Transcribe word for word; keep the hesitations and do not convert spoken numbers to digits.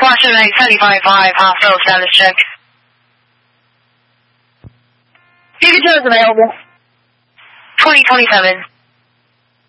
Washington eight seventy-five five, hospital status check. Beacon two is available. twenty twenty-seven.